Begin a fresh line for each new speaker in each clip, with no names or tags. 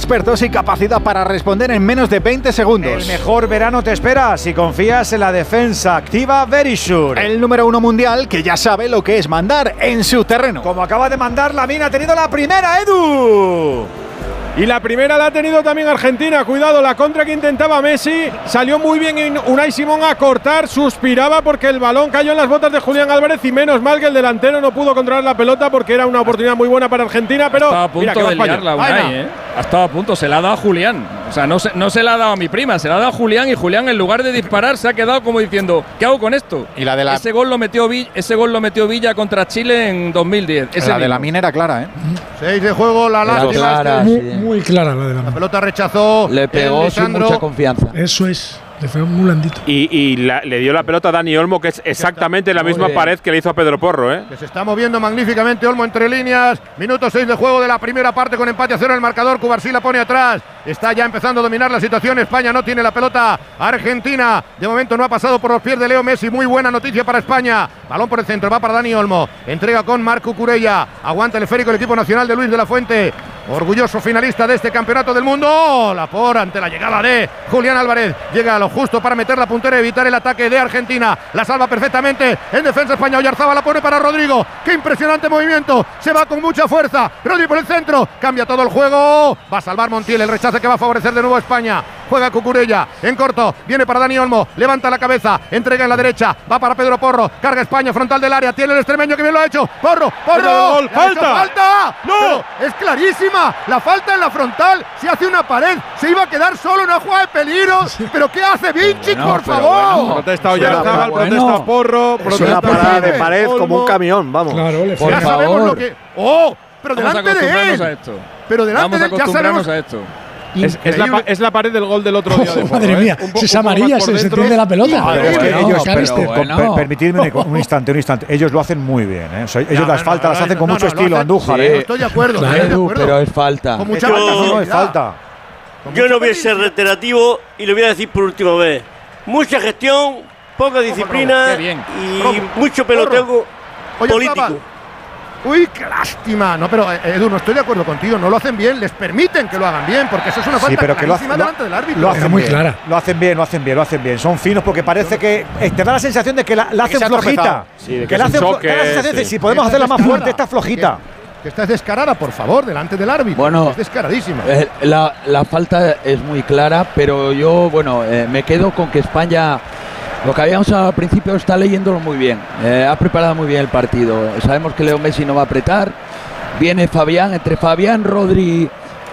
expertos y capacidad para responder en menos de 20 segundos.
El mejor verano te espera si confías en la defensa activa Verisure.
El número 1 mundial que ya sabe lo que es mandar en su terreno.
Como acaba de mandar, Lamine ha tenido la primera, Edu.
Y la primera la ha tenido también Argentina. Cuidado, la contra que intentaba Messi. Salió muy bien Unai Simón a cortar. Suspiraba porque el balón cayó en las botas de Julián Álvarez. Y menos mal que el delantero no pudo controlar la pelota porque era una oportunidad muy buena para Argentina. Pero
estaba a punto de liarla Unai, Ha estado a punto, se la ha dado a Julián. O sea, no se la ha dado a mi prima, se la ha dado a Julián. Y Julián, en lugar de disparar, se ha quedado como diciendo: ¿qué hago con esto?
Y la de
ese gol lo metió Villa contra Chile en 2010.
La de Lamine era clara,
6 de juego, la lástima.
Muy clara la de Lamine.
La pelota rechazó.
Le pegó sin mucha confianza.
Eso es. Le fue muy blandito.
Y le dio la pelota a Dani Olmo, que es exactamente la misma pared que le hizo a Pedro Porro,
Que se está moviendo magníficamente Olmo entre líneas. Minuto 6 de juego de la primera parte con empate a 0 en el marcador. Cubarsí la pone atrás. Está ya empezando a dominar la situación. España no tiene la pelota. Argentina de momento no ha pasado por los pies de Leo Messi. Muy buena noticia para España. Balón por el centro, va para Dani Olmo. Entrega con Marco Cucurella. Aguanta el esférico el equipo nacional de Luis de la Fuente. Orgulloso finalista de este campeonato del mundo. Lapor ante la llegada de Julián Álvarez. Llega a lo justo para meter la puntera y evitar el ataque de Argentina. La salva perfectamente en defensa España. Oyarzabal la pone para Rodrigo. Qué impresionante movimiento. Se va con mucha fuerza. Rodrigo por el centro. Cambia todo el juego. Va a salvar Montiel. El rechace que va a favorecer de nuevo a España. Juega Cucurella en corto. Viene para Dani Olmo. Levanta la cabeza. Entrega en la derecha. Va para Pedro Porro. Carga España. Frontal del área. Tiene el extremeño que bien lo ha hecho. Porro.
¡Gol! ¡Falta!
¡Falta! ¡No! Pero es clarísima. La falta en la frontal. Se hace una pared. Se iba a quedar solo. Una jugada de peligro. ¿Pero qué hace Vinci, por favor?
Protesta Oyarzabal, protesta Porro.
Es una parada de pared como un camión, vamos.
Claro,
ya sabemos lo que. ¡Oh! Pero delante de él. Pero delante de él ya sabemos.
A esto.
Es la pared del gol del otro día.
Madre mía, si es amarilla, se tiende la pelota.
Permitidme un instante. Ellos lo hacen muy bien. Ellos las faltas las hacen con mucho estilo, Andújar.
Estoy de acuerdo.
Pero es falta.
Con mucha no es falta.
Yo no voy a ser reiterativo y lo voy a decir por última vez. Mucha gestión, poca disciplina y mucho peloteo político.
Uy, qué lástima. No, pero Edu, no estoy de acuerdo contigo. No lo hacen bien. Les permiten que lo hagan bien, porque eso es una falta clarísima delante del árbitro.
Lo hacen muy clara. Lo hacen bien. Son finos porque parece que te da la sensación de que la hacen flojita.
Sí, que la hacen
flojita. Si podemos hacerla más fuerte, está flojita.
Que esta es descarada, por favor, delante del árbitro.
Bueno,
es descaradísima.
La falta es muy clara, pero yo, me quedo con que España, lo que habíamos al principio, está leyéndolo muy bien. Ha preparado muy bien el partido. Sabemos que Leo Messi no va a apretar. Viene Fabián, entre Fabián, Rodri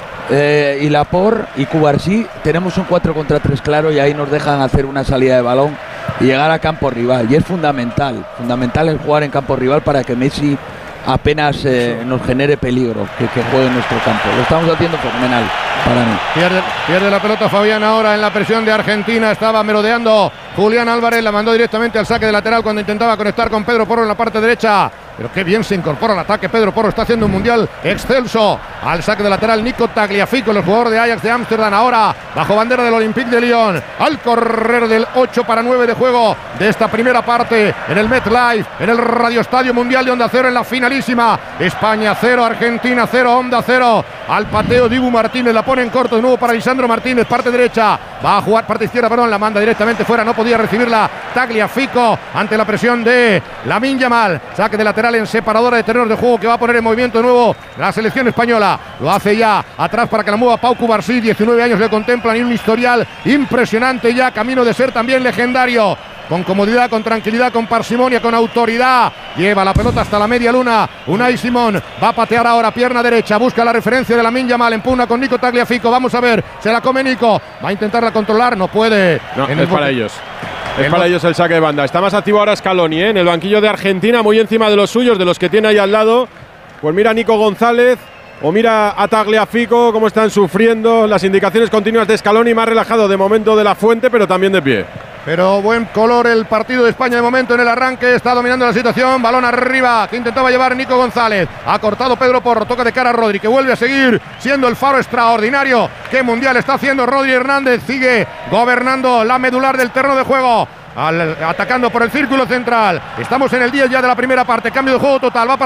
y Lapor y Cubarsí. Tenemos un 4 contra 3 claro y ahí nos dejan hacer una salida de balón y llegar a campo rival. Y es fundamental el jugar en campo rival para que Messi apenas nos genere peligro que juegue en nuestro campo. Lo estamos haciendo fenomenal para mí.
Pierde la pelota Fabián ahora en la presión de Argentina. Estaba merodeando Julián Álvarez, la mandó directamente al saque de lateral cuando intentaba conectar con Pedro Porro en la parte derecha. Pero qué bien se incorpora al ataque. Pedro Porro está haciendo un mundial excelso. Al saque de lateral Nico Tagliafico, el jugador de Ajax de Ámsterdam, ahora bajo bandera del Olympique de Lyon. Al correr del 8:09 de juego de esta primera parte en el MetLife, en el Radio Estadio Mundial de Onda Cero, en la finalísima. España 0, Argentina 0, Onda 0. Al pateo Dibu Martínez, la pone en corto de nuevo para Lisandro Martínez, parte derecha. Va a jugar parte izquierda, perdón, la manda directamente fuera. No podía recibirla Tagliafico ante la presión de Lamine Yamal. Saque de lateral en separadora de terrenos de juego que va a poner en movimiento de nuevo la selección española. Lo hace ya atrás para que la mueva Pau Cubarsí. 19 años le contemplan y un historial impresionante ya, camino de ser también legendario. Con comodidad, con tranquilidad, con parsimonia, con autoridad. Lleva la pelota hasta la media luna. Unai Simón va a patear ahora, pierna derecha. Busca la referencia de Lamine Yamal. Empugna con Nico Tagliafico. Vamos a ver, se la come Nico. Va a intentarla controlar, no puede.
No, es para ellos. Es para ellos el saque de banda. Está más activo ahora Scaloni, en el banquillo de Argentina, muy encima de los suyos, de los que tiene ahí al lado. Pues mira a Nico González o mira a Tagliafico cómo están sufriendo las indicaciones continuas de Scaloni, más relajado de momento de la Fuente, pero también de pie.
Pero buen color el partido de España de momento en el arranque. Está dominando la situación. Balón arriba que intentaba llevar Nico González. Ha cortado Pedro Porro. Toca de cara a Rodri, que vuelve a seguir siendo el faro extraordinario. ¿Qué mundial está haciendo Rodri Hernández? Sigue gobernando la medular del terreno de juego. Atacando por el círculo central. Estamos en el 10 ya de la primera parte. Cambio de juego total. Va para